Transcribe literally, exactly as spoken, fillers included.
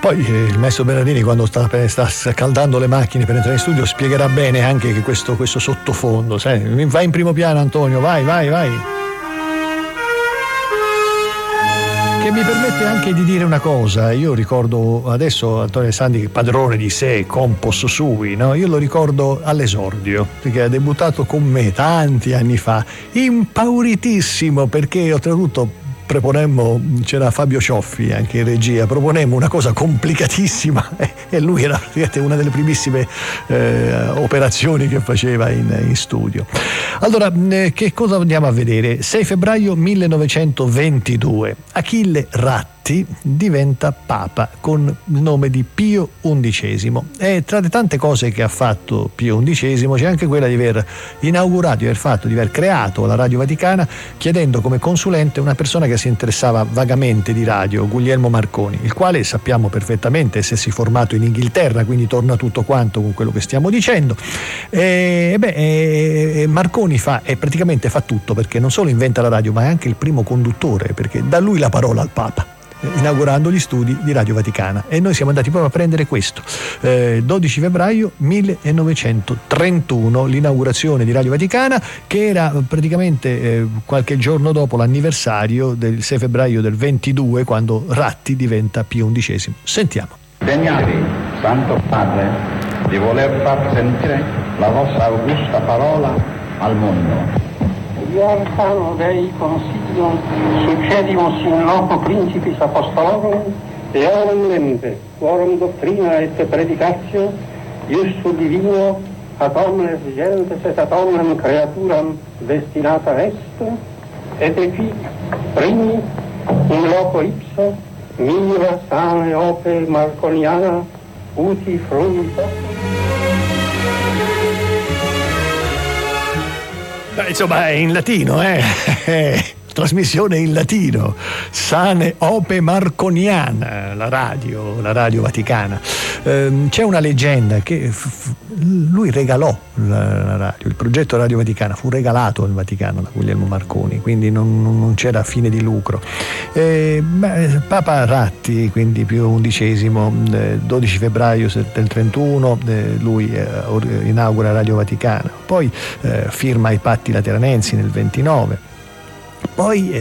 Poi eh, il maestro Bernardini, quando sta, sta scaldando le macchine per entrare in studio, spiegherà bene anche che questo, questo sottofondo, sai, vai in primo piano Antonio, vai, vai, vai. Che mi permette anche di dire una cosa. Io ricordo adesso Antonio Sandi, padrone di sé, compos sui, no? Io lo ricordo all'esordio, perché ha debuttato con me tanti anni fa, impauritissimo, perché oltretutto proponemmo, c'era Fabio Cioffi anche in regia, proponemmo una cosa complicatissima e lui era praticamente una delle primissime eh, operazioni che faceva in, in studio. Allora, eh, che cosa andiamo a vedere? sei febbraio millenovecentoventidue, Achille Ratti diventa papa con il nome di Pio undicesimo, e tra le tante cose che ha fatto Pio undicesimo c'è anche quella di aver inaugurato, di aver fatto, di aver creato la Radio Vaticana chiedendo come consulente una persona che si interessava vagamente di radio, Guglielmo Marconi, il quale sappiamo perfettamente essersi formato in Inghilterra, quindi torna tutto quanto con quello che stiamo dicendo. E, beh, e Marconi fa, e praticamente fa tutto, perché non solo inventa la radio ma è anche il primo conduttore, perché dà lui la parola al Papa inaugurando gli studi di Radio Vaticana, e noi siamo andati proprio a prendere questo eh, dodici febbraio millenovecentotrentuno, l'inaugurazione di Radio Vaticana, che era praticamente eh, qualche giorno dopo l'anniversario del sei febbraio del ventidue, quando Ratti diventa Pio undicesimo. Sentiamo. Degnatevi, Santo Padre, di voler far sentire la vostra augusta parola al mondo. Io arcano Dei consiglio, succedimus in loco principis apostolorum, eorum lempe, quorum doctrina et predicatio, iussu divino, ad omnes gentes et ad omnem creaturam destinata est, et qui primi in loco ipso, mira sane ope marconiana, uti fruit. Beh, insomma, è in latino, eh? Trasmissione in latino, Sane Ope Marconiana, la radio, la radio vaticana. Ehm, c'è una leggenda che f- f- lui regalò la, la radio, il progetto Radio Vaticana fu regalato al Vaticano da Guglielmo Marconi, quindi non, non c'era fine di lucro. E, beh, Papa Ratti, quindi Pio undicesimo, eh, dodici febbraio del trentuno, eh, lui eh, inaugura Radio Vaticana, poi eh, firma i patti lateranensi nel ventinove. Poi